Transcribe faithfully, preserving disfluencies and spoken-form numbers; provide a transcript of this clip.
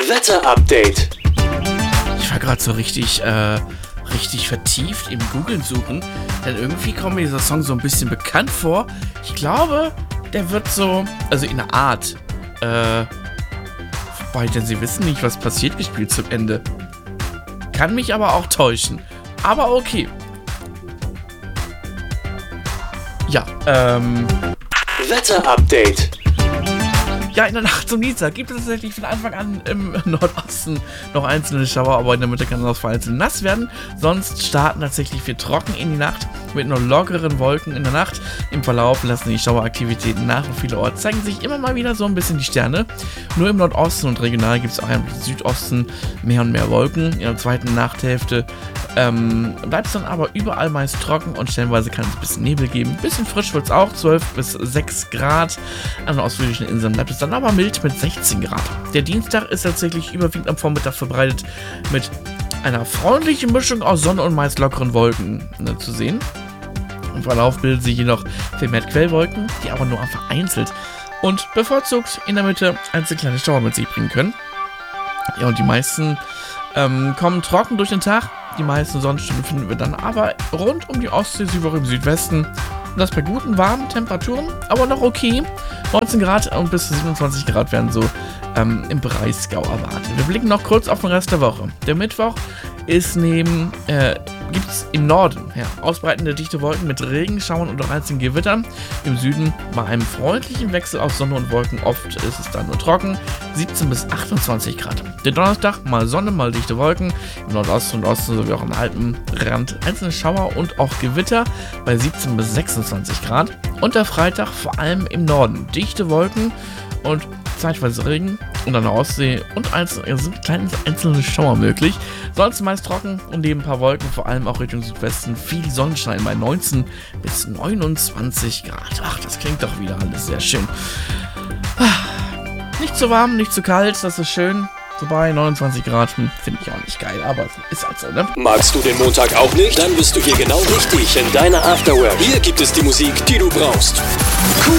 Wetter-Update. Ich war gerade so richtig, äh, richtig vertieft im Googlen suchen, denn irgendwie kommt mir dieser Song so ein bisschen bekannt vor. Ich glaube, der wird so, also in einer Art, äh, wobei, denn sie wissen nicht, was passiert, gespielt zum Ende. Kann mich aber auch täuschen. Aber okay. Ja, ähm... Wetter-Update. Ja, in der Nacht zum Dienstag gibt es tatsächlich von Anfang an im Nordosten noch einzelne Schauer, aber in der Mitte kann es auch vereinzelt nass werden. Sonst starten tatsächlich wir trocken in die Nacht mit nur lockeren Wolken in der Nacht. Im Verlauf lassen die Schaueraktivitäten nach und vielerorts zeigen sich immer mal wieder so ein bisschen die Sterne. Nur im Nordosten und regional gibt es auch im Südosten mehr und mehr Wolken. In der zweiten Nachthälfte ähm, bleibt es dann aber überall meist trocken und stellenweise kann es ein bisschen Nebel geben. Ein bisschen frisch wird es auch, zwölf bis sechs Grad. An den ausführlichen Inseln bleibt es dann aber mild mit sechzehn Grad. Der Dienstag ist tatsächlich überwiegend am Vormittag verbreitet mit einer freundlichen Mischung aus Sonne und meist lockeren Wolken ne, zu sehen. Im Verlauf bilden sich jedoch vermehrt Quellwolken, die aber nur vereinzelt und bevorzugt in der Mitte einzelne kleine Schauer mit sich bringen können. Ja, und die meisten ähm, kommen trocken durch den Tag. Die meisten Sonnenstunden finden wir dann aber rund um die Ostsee, sowie im Südwesten. Und das bei guten, warmen Temperaturen, aber noch okay. neunzehn Grad und bis zu siebenundzwanzig Grad werden so ähm, im Breisgau erwartet. Wir blicken noch kurz auf den Rest der Woche. Der Mittwoch ist neben, äh, gibt es im Norden ja, ausbreitende dichte Wolken mit Regenschauern und auch einzelnen Gewittern. Im Süden bei einem freundlichen Wechsel aus Sonne und Wolken. Oft ist es dann nur trocken. siebzehn bis achtundzwanzig Grad. Der Donnerstag mal Sonne, mal dichte Wolken. Im Nordosten und Osten sowie auch am Alpenrand einzelne Schauer und auch Gewitter bei siebzehn bis sechsundzwanzig Grad. Und der Freitag vor allem im Norden dichte Wolken und zeitweise Regen und an der Ostsee und einzelne, sind kleine einzelne Schauer möglich. Sonst meist trocken und neben ein paar Wolken, vor allem auch Richtung Südwesten, viel Sonnenschein bei neunzehn bis neunundzwanzig Grad. Ach, das klingt doch wieder alles sehr schön. Nicht zu warm, nicht zu kalt, das ist schön. Wobei neunundzwanzig Grad, hm, finde ich auch nicht geil, aber ist halt so, ne? Magst du den Montag auch nicht? Dann bist du hier genau richtig in deiner Afterwork. Hier gibt es die Musik, die du brauchst. Cool.